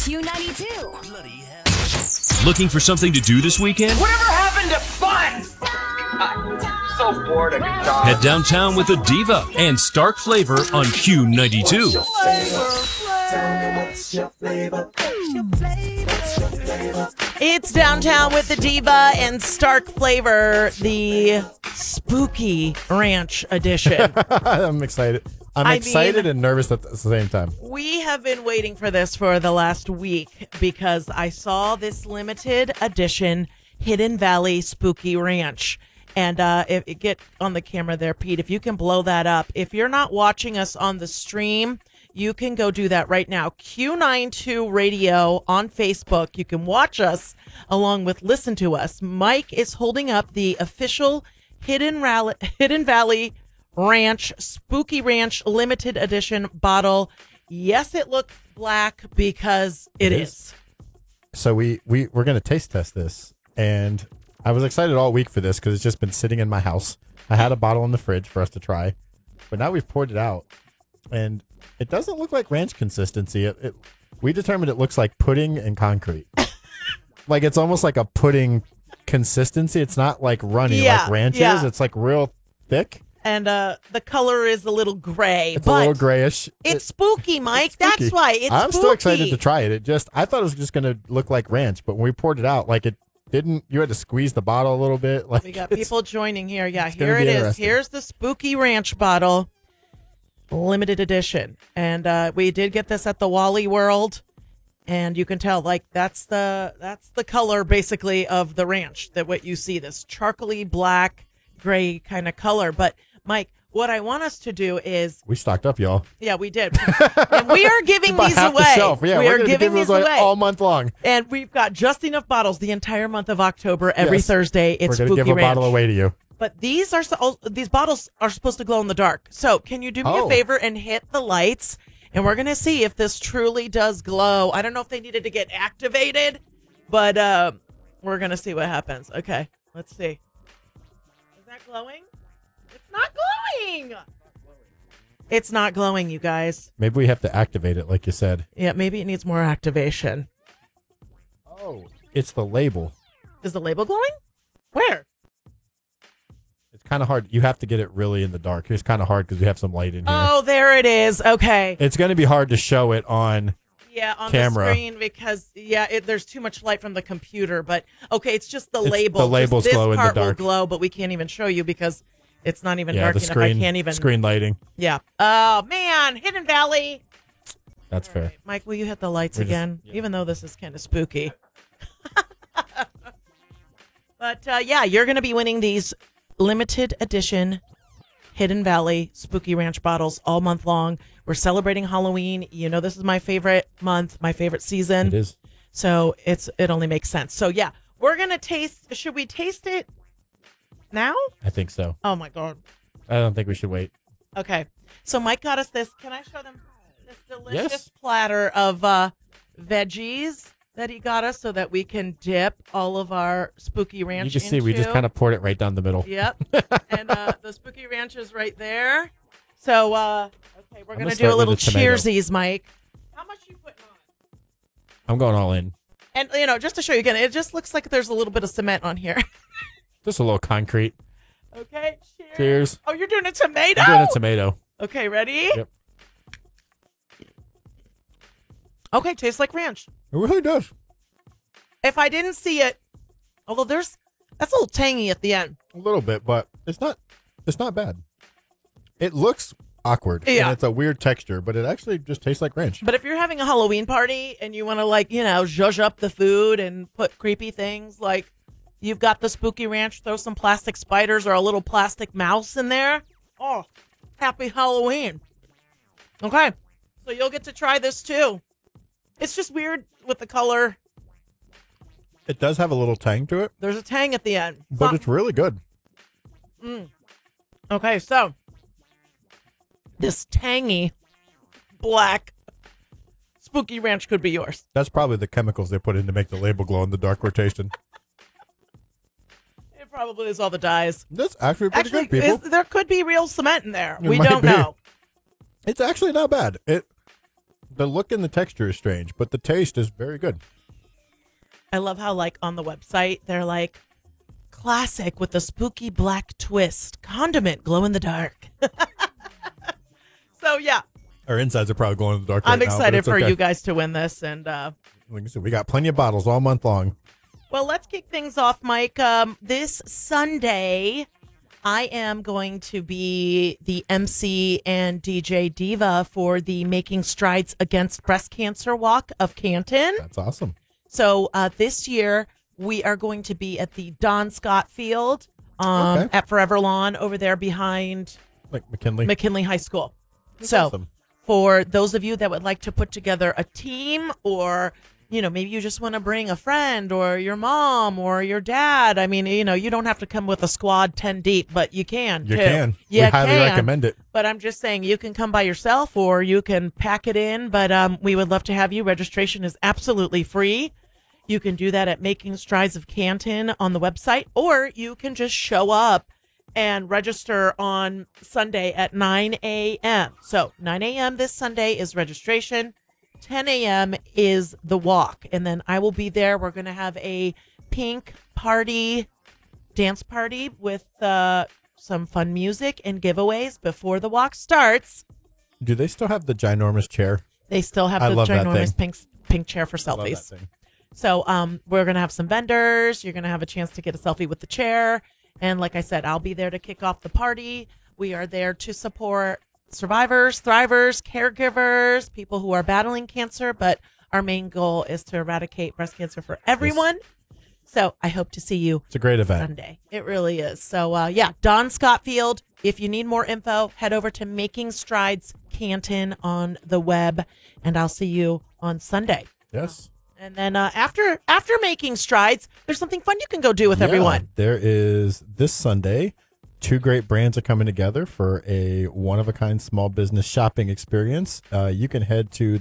Q92. Looking for something to do this weekend? Whatever happened to fun? I'm so bored of your dog. Head downtown with a diva and Stark Flavor on Q92. It's downtown with the Diva and Stark Flavor, the Spooky Ranch edition. I'm excited. I'm excited and nervous at the same time. We have been waiting for this for the last week because I saw this limited edition Hidden Valley Spooky Ranch. And if you get on the camera there, Pete, if you can blow that up. If you're not watching us on the stream, you can go do that right now. Q92 Radio on Facebook. You can watch us along with listen to us. Mike is holding up the official Hidden Valley Ranch Spooky Ranch limited edition bottle. Yes, it looks black because it is. So we're going to taste test this. And I was excited all week for this because it's just been sitting in my house. I had a bottle in the fridge for us to try. But now we've poured it out. And it doesn't look like ranch consistency. We determined it looks like pudding and concrete. Like it's almost like a pudding consistency. It's not like runny like ranch is. It's like real thick. And the color is a little gray. It's a little grayish. It's spooky, Mike. It's spooky. That's why it's I'm spooky. still excited to try it. I thought it was just going to look like ranch, but when we poured it out, like it didn't. You had to squeeze the bottle a little bit. Like we got people joining here. Yeah, here it is. Here's the Spooky Ranch bottle. Limited edition, and we did get this at the Wally World, and you can tell like that's the color basically of the ranch, that what you see, this charcoaly black gray kind of color. But Mike, what I want us to do is we stocked up, y'all. Yeah, we did, and we are giving these half away. The shelf. Yeah, we we're are giving these away all month long, and we've got just enough bottles the entire month of October. Every Thursday, it's we're Spooky give a Ranch. bottle away to you. But these bottles are supposed to glow in the dark. So can you do me a favor and hit the lights? And we're going to see if this truly does glow. I don't know if they needed to get activated, but we're going to see what happens. Okay, let's see. Is that glowing? It's not glowing. It's not glowing, you guys. Maybe we have to activate it, like you said. Yeah, maybe it needs more activation. Oh, it's the label. Is the label glowing? Where? It's kind of hard. You have to get it really in the dark. It's kind of hard because we have some light in here. Oh, there it is. Okay. It's going to be hard to show it on camera. The screen because there's too much light from the computer. But okay, it's just the label. The labels glow in the dark. This part will glow, but we can't even show you because it's not even dark the screen, enough. I can't even screen lighting. Yeah. Oh man, Hidden Valley. That's fair. Right. Mike, will you hit the lights again? Even though this is kind of spooky. But you're going to be winning these limited edition Hidden Valley Spooky Ranch bottles all month long. We're celebrating Halloween. You know, this is my favorite month, my favorite season. It is. So it only makes sense. So yeah, we're going to taste. Should we taste it now? I think so. Oh my God. I don't think we should wait. Okay. So Mike got us this. Can I show them this delicious Yes. platter of veggies that he got us so that we can dip all of our Spooky Ranch You can see we just kind of poured it right down the middle. Yep. And the Spooky Ranch is right there. So, okay, we're going to do start a little with the tomato. cheersies, Mike. How much you putting on? I'm going all in. And, just to show you again, it just looks like there's a little bit of cement on here. Just a little concrete. Okay, cheers. Cheers. Oh, you're doing a tomato? I'm doing a tomato. Okay, ready? Yep. Okay, tastes like ranch. It really does. If I didn't see it, although that's a little tangy at the end. A little bit, but it's not bad. It looks awkward. Yeah. And it's a weird texture, but it actually just tastes like ranch. But if you're having a Halloween party and you want to zhuzh up the food and put creepy things like you've got the Spooky Ranch, throw some plastic spiders or a little plastic mouse in there. Oh, happy Halloween. Okay. So you'll get to try this too. It's just weird with the color. It does have a little tang to it, There's a tang at the end. but it's really good. Okay, so this tangy black Spooky Ranch could be yours. That's probably the chemicals they put in to make the label glow in the dark we're tasting. It probably is all the dyes. That's actually pretty good, people. There could be real cement in there. It We might don't be. know. It's actually not bad. The look and the texture is strange, but the taste is very good. I love how, like, on the website, they're like, classic with a spooky black twist, condiment glow in the dark. So, yeah, Our insides are probably going in the dark. I'm right now, but excited it's for okay. you guys to win this. And, Like I said, we got plenty of bottles all month long. well, let's kick things off, Mike. This Sunday, I am going to be the MC and DJ diva for the Making Strides Against Breast Cancer Walk of Canton. That's awesome. So this year, we are going to be at the Don Scott Field Okay. at Forever Lawn over there behind Like McKinley. McKinley High School. That's So awesome. for those of you that would like to put together a team, or maybe you just want to bring a friend or your mom or your dad. I mean, you don't have to come with a squad 10 deep, but you can. You too. can. You We highly can. recommend it. But I'm just saying you can come by yourself or you can pack it in. But we would love to have you. Registration is absolutely free. You can do that at Making Strides of Canton on the website, or you can just show up and register on Sunday at 9 a.m. So 9 a.m. this Sunday is registration. 10 a.m. is the walk. And then I will be there. We're going to have a pink party, dance party with some fun music and giveaways before the walk starts. Do they still have the ginormous chair? They still have I the love that ginormous thing. pink chair for I love that selfies. thing. So we're going to have some vendors. You're going to have a chance to get a selfie with the chair. And like I said, I'll be there to kick off the party. We are there to support survivors, thrivers, caregivers, people who are battling cancer. But our main goal is to eradicate breast cancer for everyone. So I hope to see you It's a great event. Sunday. It really is. So, Don Scott Field. If you need more info, head over to Making Strides Canton on the web, and I'll see you on Sunday. Yes. And then after Making Strides, there's something fun you can go do with Yeah, everyone. There is this Sunday. 2 great brands are coming together for a one-of-a-kind small business shopping experience. You can head to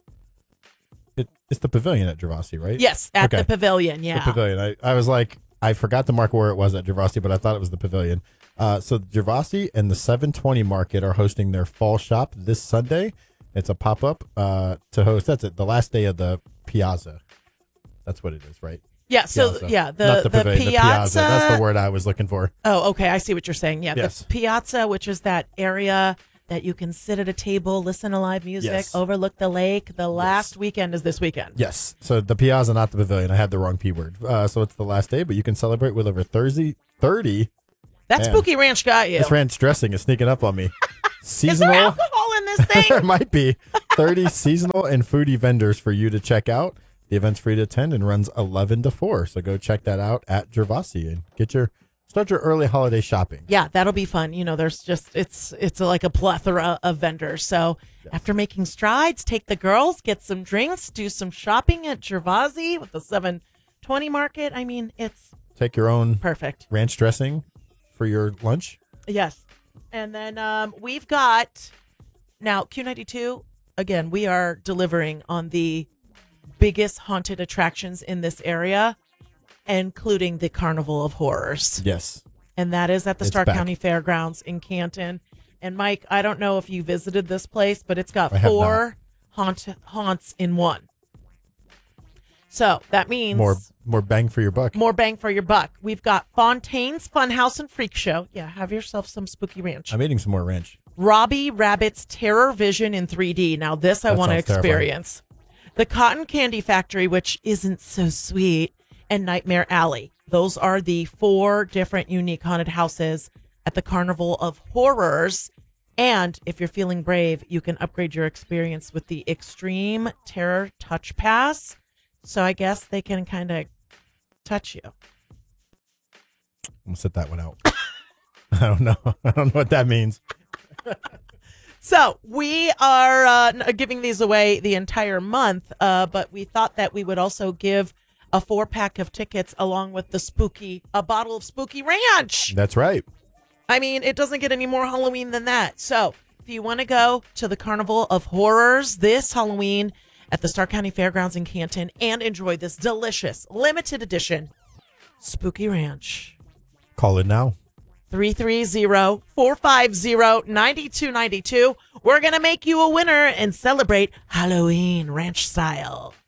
it's the Pavilion at Gervasi, right? Yes, at Okay. the Pavilion. Yeah. The Pavilion. I was like, I forgot to mark where it was at Gervasi, but I thought it was the Pavilion. So Gervasi and the 720 Market are hosting their fall shop this Sunday. It's a pop-up to host. That's it. The last day of the Piazza. That's what it is, right? Yeah. So Piazza. yeah, Not the Pavilion, Piazza. the Piazza. That's the word I was looking for. Oh, okay. I see what you're saying. Yeah, Yes. the Piazza, which is that area that you can sit at a table, listen to live music, Yes. overlook the lake. The last weekend is this weekend. Yes. So the Piazza, not the Pavilion. I had the wrong P word. So it's the last day, but you can celebrate with over 30. That Man. Spooky Ranch got you. This ranch dressing is sneaking up on me. Is Seasonal. there alcohol in this There thing? might be 30 seasonal and foodie vendors for you to check out. The event's free to attend and runs 11 to 4. So go check that out at Gervasi and start your early holiday shopping. Yeah, that'll be fun. There's just it's like a plethora of vendors. So after Making Strides, take the girls, get some drinks, do some shopping at Gervasi with the 720 Market. I mean, it's Take your own perfect. ranch dressing for your lunch. Yes. And then we've got now Q92. Again, we are delivering on the biggest haunted attractions in this area, including the Carnival of Horrors. Yes. And that is at the It's Stark back. County Fairgrounds in Canton. And Mike, I don't know if you visited this place, but it's got I have 4 haunts in one. So that means More bang for your buck. more bang for your buck. We've got Fontaine's Funhouse and Freak Show. Yeah, have yourself some Spooky Ranch. I'm eating some more ranch. Robbie Rabbit's Terror Vision in 3D. Now this I That want to sounds terrifying. experience. The Cotton Candy Factory, which isn't so sweet, and Nightmare Alley. Those are the 4 different unique haunted houses at the Carnival of Horrors. And if you're feeling brave, you can upgrade your experience with the Extreme Terror Touch Pass. So I guess they can kind of touch you. I'm gonna sit that one out. I don't know. I don't know what that means. So we are giving these away the entire month, but we thought that we would also give a 4-pack of tickets along with a bottle of Spooky Ranch. That's right. I mean, it doesn't get any more Halloween than that. So if you want to go to the Carnival of Horrors this Halloween at the Stark County Fairgrounds in Canton and enjoy this delicious limited edition Spooky Ranch. Call it now. 330-450-9292. We're going to make you a winner and celebrate Halloween ranch style.